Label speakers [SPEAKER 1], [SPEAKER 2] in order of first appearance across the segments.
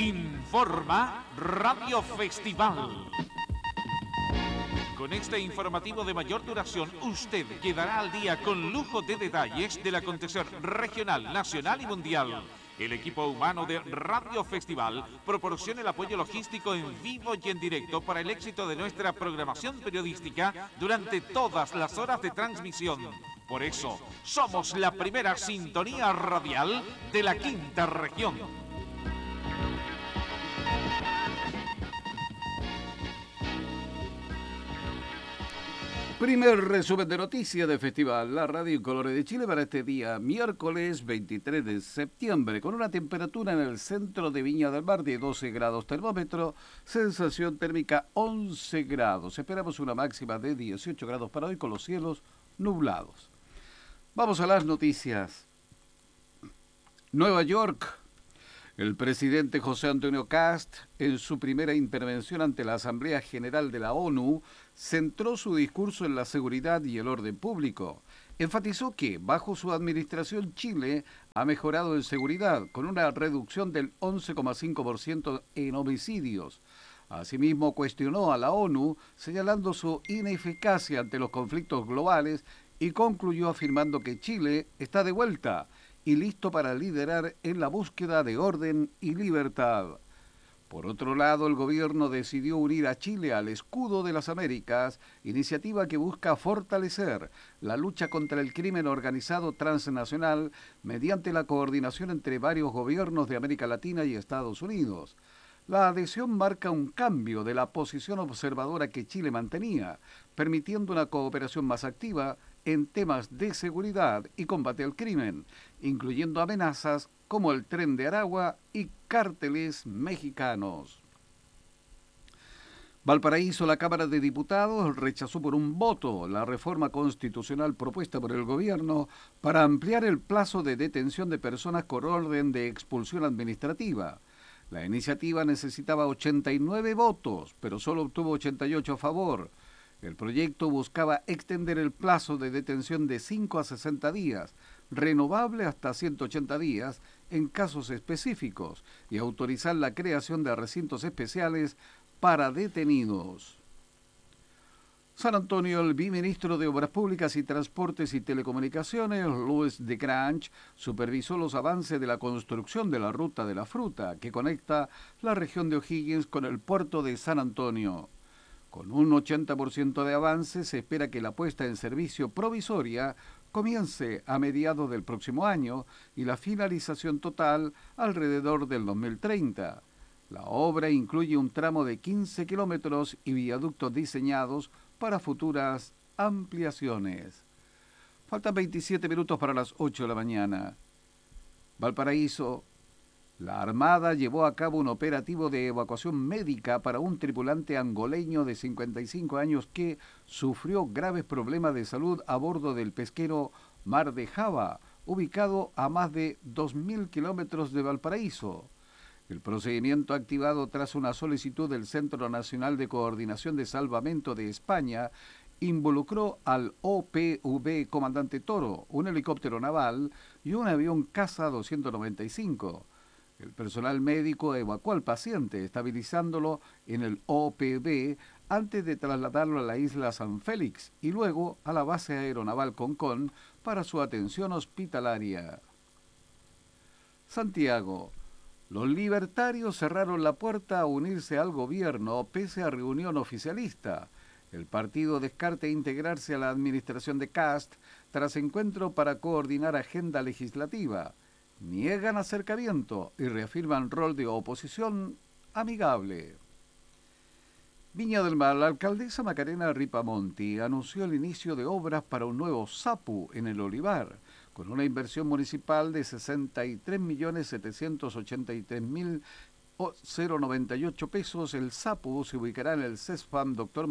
[SPEAKER 1] Informa Radio Festival. Con este informativo de mayor duración, usted quedará al día con lujo de detalles del acontecer regional, nacional y mundial. El equipo humano de Radio Festival proporciona el apoyo logístico en vivo y en directo para el éxito de nuestra programación periodística durante todas las horas de transmisión. Por eso, somos la primera sintonía radial de la quinta región.
[SPEAKER 2] Primer resumen de noticias de Festival, la Radio Colores de Chile para este día, miércoles 23 de septiembre, con una temperatura en el centro de Viña del Mar de 12 grados termómetro, sensación térmica 11 grados. Esperamos una máxima de 18 grados para hoy con los cielos nublados. Vamos a las noticias. Nueva York. El presidente José Antonio Kast, en su primera intervención ante la Asamblea General de la ONU, centró su discurso en la seguridad y el orden público. Enfatizó que, bajo su administración, Chile ha mejorado en seguridad, con una reducción del 11,5% en homicidios. Asimismo, cuestionó a la ONU, señalando su ineficacia ante los conflictos globales, y concluyó afirmando que Chile está de vuelta y listo para liderar en la búsqueda de orden y libertad. Por otro lado, el gobierno decidió unir a Chile al Escudo de las Américas, iniciativa que busca fortalecer la lucha contra el crimen organizado transnacional mediante la coordinación entre varios gobiernos de América Latina y Estados Unidos. La adhesión marca un cambio de la posición observadora que Chile mantenía, permitiendo una cooperación más activa en temas de seguridad y combate al crimen, incluyendo amenazas como el Tren de Aragua y cárteles mexicanos. Valparaíso, la Cámara de Diputados rechazó por un voto la reforma constitucional propuesta por el gobierno para ampliar el plazo de detención de personas con orden de expulsión administrativa. La iniciativa necesitaba 89 votos, pero solo obtuvo 88 a favor. El proyecto buscaba extender el plazo de detención de 5 a 60 días, renovable hasta 180 días en casos específicos, y autorizar la creación de recintos especiales para detenidos. San Antonio, el viceministro de Obras Públicas y Transportes y Telecomunicaciones, Luis de Grange, supervisó los avances de la construcción de la Ruta de la Fruta, que conecta la región de O'Higgins con el puerto de San Antonio. Con un 80% de avance, se espera que la puesta en servicio provisoria comience a mediados del próximo año y la finalización total alrededor del 2030. La obra incluye un tramo de 15 kilómetros y viaductos diseñados para futuras ampliaciones. Faltan 27 minutos para las 8 de la mañana. Valparaíso. La Armada llevó a cabo un operativo de evacuación médica para un tripulante angoleño de 55 años que sufrió graves problemas de salud a bordo del pesquero Mar de Java, ubicado a más de 2.000 kilómetros de Valparaíso. El procedimiento activado tras una solicitud del Centro Nacional de Coordinación de Salvamento de España involucró al OPV Comandante Toro, un helicóptero naval y un avión Caza 295. El personal médico evacuó al paciente, estabilizándolo en el OPV antes de trasladarlo a la isla San Félix y luego a la base aeronaval Concón para su atención hospitalaria. Santiago. Los libertarios cerraron la puerta a unirse al gobierno pese a reunión oficialista. El partido descarta integrarse a la administración de Kast tras encuentro para coordinar agenda legislativa. Niegan acercamiento y reafirman rol de oposición amigable. Viña del Mar, la alcaldesa Macarena Ripamonti anunció el inicio de obras para un nuevo SAPU en el Olivar, con una inversión municipal de 63.783.098 pesos. El SAPU se ubicará en el CESFAM Dr.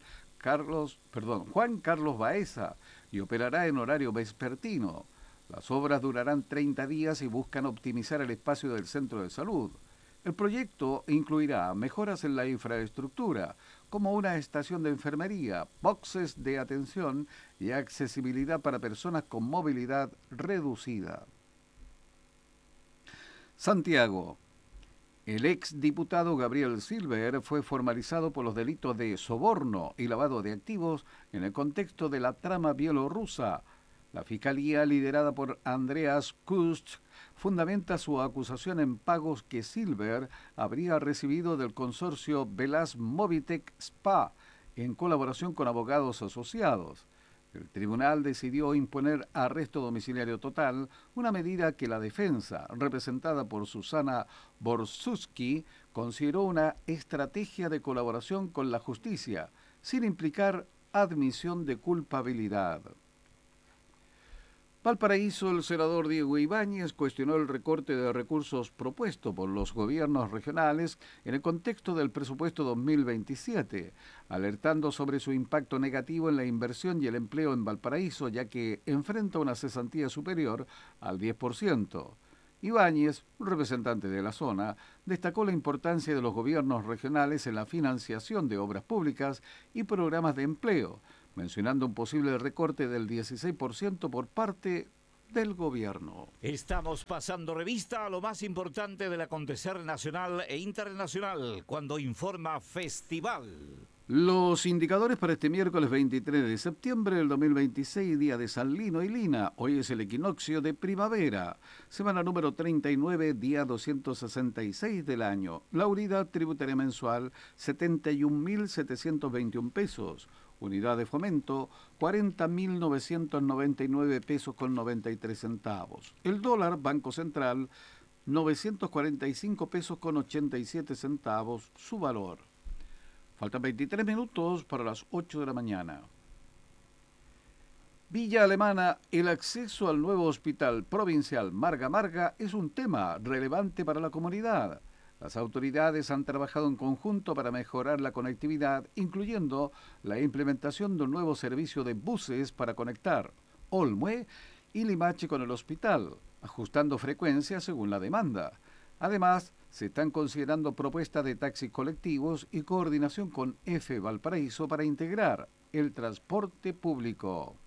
[SPEAKER 2] Juan Carlos Baeza y operará en horario vespertino. Las obras durarán 30 días y buscan optimizar el espacio del centro de salud. El proyecto incluirá mejoras en la infraestructura, como una estación de enfermería, boxes de atención y accesibilidad para personas con movilidad reducida. Santiago. El exdiputado Gabriel Silver fue formalizado por los delitos de soborno y lavado de activos en el contexto de la trama bielorrusa. La fiscalía, liderada por Andreas Kust, fundamenta su acusación en pagos que Silver habría recibido del consorcio Velas Movitech SPA en colaboración con abogados asociados. El tribunal decidió imponer arresto domiciliario total, una medida que la defensa, representada por Susana Borsuski, consideró una estrategia de colaboración con la justicia, sin implicar admisión de culpabilidad. Valparaíso, el senador Diego Ibáñez cuestionó el recorte de recursos propuesto por los gobiernos regionales en el contexto del presupuesto 2027, alertando sobre su impacto negativo en la inversión y el empleo en Valparaíso, ya que enfrenta una cesantía superior al 10%. Ibáñez, representante de la zona, destacó la importancia de los gobiernos regionales en la financiación de obras públicas y programas de empleo, mencionando un posible recorte del 16% por parte del gobierno.
[SPEAKER 3] Estamos pasando revista a lo más importante del acontecer nacional e internacional cuando informa Festival.
[SPEAKER 2] Los indicadores para este miércoles 23 de septiembre del 2026, día de San Lino y Lina. Hoy es el equinoccio de primavera, semana número 39, día 266 del año. La unidad tributaria mensual, 71.721 pesos. Unidad de fomento, 40.999 pesos con 93 centavos. El dólar, Banco Central, 945 pesos con 87 centavos, su valor. Faltan 23 minutos para las 8 de la mañana. Villa Alemana, el acceso al nuevo hospital provincial Marga Marga es un tema relevante para la comunidad. Las autoridades han trabajado en conjunto para mejorar la conectividad, incluyendo la implementación de un nuevo servicio de buses para conectar Olmué y Limache con el hospital, ajustando frecuencias según la demanda. Además, se están considerando propuestas de taxis colectivos y coordinación con EFE Valparaíso para integrar el transporte público.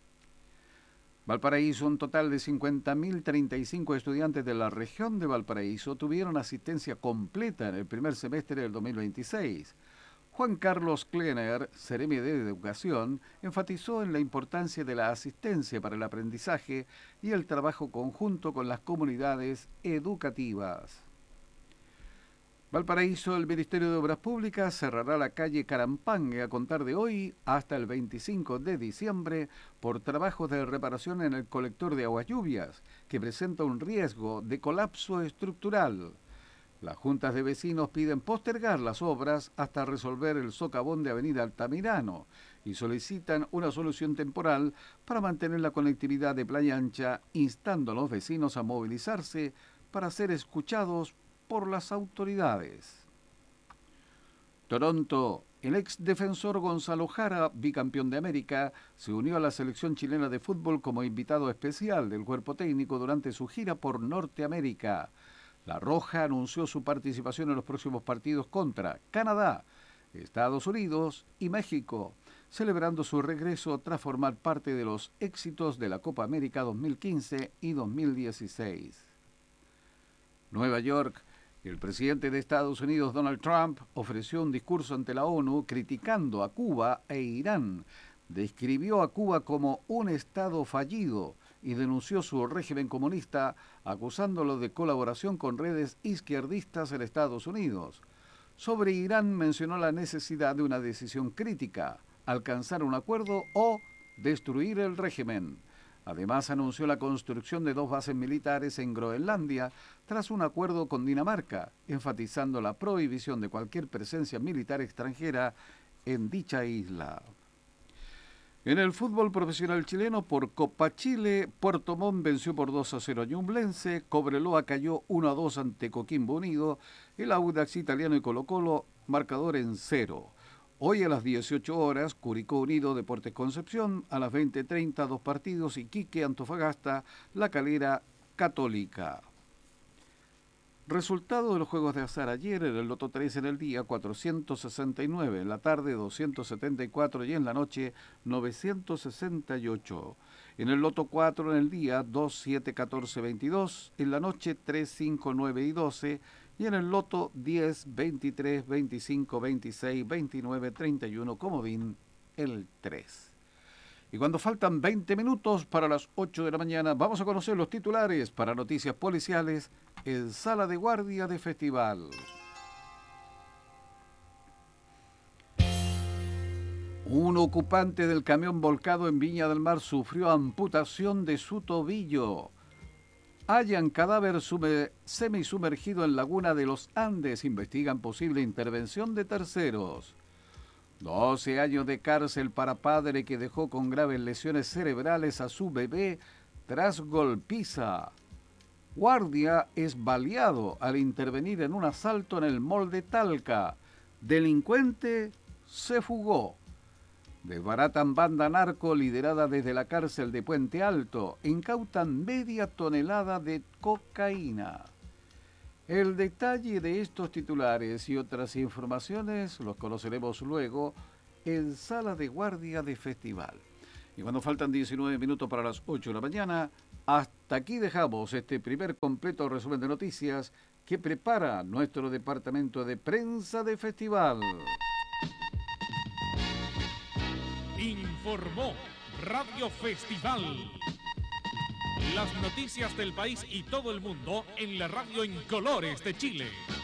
[SPEAKER 2] Valparaíso, un total de 50.035 estudiantes de la región de Valparaíso tuvieron asistencia completa en el primer semestre del 2026. Juan Carlos Kleiner, seremi de Educación, enfatizó en la importancia de la asistencia para el aprendizaje y el trabajo conjunto con las comunidades educativas. Valparaíso, el Ministerio de Obras Públicas cerrará la calle Carampangue a contar de hoy hasta el 25 de diciembre por trabajos de reparación en el colector de aguas lluvias, que presenta un riesgo de colapso estructural. Las juntas de vecinos piden postergar las obras hasta resolver el socavón de Avenida Altamirano y solicitan una solución temporal para mantener la conectividad de Playa Ancha, instando a los vecinos a movilizarse para ser escuchados por las autoridades. Toronto, el ex defensor Gonzalo Jara, bicampeón de América, se unió a la selección chilena de fútbol como invitado especial del cuerpo técnico durante su gira por Norteamérica. La Roja anunció su participación en los próximos partidos contra Canadá, Estados Unidos y México, celebrando su regreso tras formar parte de los éxitos de la Copa América 2015 y 2016. Nueva York. El presidente de Estados Unidos, Donald Trump, ofreció un discurso ante la ONU criticando a Cuba e Irán. Describió a Cuba como un Estado fallido y denunció su régimen comunista, acusándolo de colaboración con redes izquierdistas en Estados Unidos. Sobre Irán mencionó la necesidad de una decisión crítica, alcanzar un acuerdo o destruir el régimen. Además, anunció la construcción de 2 bases militares en Groenlandia tras un acuerdo con Dinamarca, enfatizando la prohibición de cualquier presencia militar extranjera en dicha isla. En el fútbol profesional chileno, por Copa Chile, Puerto Montt venció por 2-0 a Ñublense, Cobreloa cayó 1-2 ante Coquimbo Unido, el Audax Italiano y Colo-Colo marcador en 0. Hoy a las 18 horas, Curicó Unido, Deportes Concepción, a las 20:30, 2 partidos, Iquique, Antofagasta, La Calera, Católica. Resultado de los juegos de azar ayer: en el Loto 3 en el día 469, en la tarde 274 y en la noche 968. En el Loto 4 en el día 2, 7, 14, 22, en la noche 3, 5, 9 y 12 y en el loto 10, 23, 25, 26, 29, 31, comodín el 3. Y cuando faltan 20 minutos para las 8 de la mañana, vamos a conocer los titulares para noticias policiales en Sala de Guardia de Festival. Un ocupante del camión volcado en Viña del Mar sufrió amputación de su tobillo. Hallan cadáver semisumergido en Laguna de los Andes. Investigan posible intervención de terceros. 12 años de cárcel para padre que dejó con graves lesiones cerebrales a su bebé tras golpiza. Guardia es baleado al intervenir en un asalto en el mall de Talca. Delincuente se fugó. Desbaratan banda narco liderada desde la cárcel de Puente Alto. Incautan media tonelada de cocaína. El detalle de estos titulares y otras informaciones los conoceremos luego en Sala de Guardia de Festival. Y cuando faltan 19 minutos para las 8 de la mañana, hasta aquí dejamos este primer completo resumen de noticias que prepara nuestro departamento de prensa de Festival.
[SPEAKER 1] Informó Radio Festival. Las noticias del país y todo el mundo en la radio en colores de Chile.